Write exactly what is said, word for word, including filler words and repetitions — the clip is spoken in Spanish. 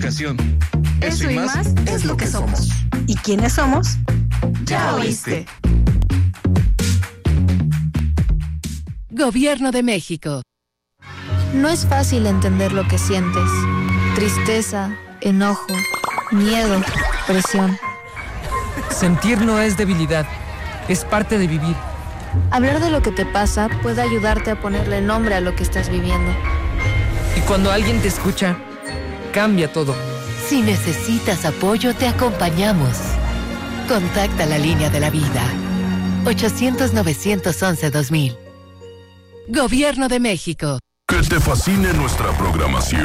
educación. Eso, Eso y más, más es lo que somos. ¿Y quiénes somos? Ya oíste. Gobierno de México. No es fácil entender lo que sientes. Tristeza, enojo, miedo, presión. Sentir no es debilidad, es parte de vivir. Hablar de lo que te pasa puede ayudarte a ponerle nombre a lo que estás viviendo. Y cuando alguien te escucha, cambia todo. Si necesitas apoyo, te acompañamos. Contacta la línea de la vida. ochocientos, novecientos once, dos mil. Gobierno de México. Que te fascine nuestra programación.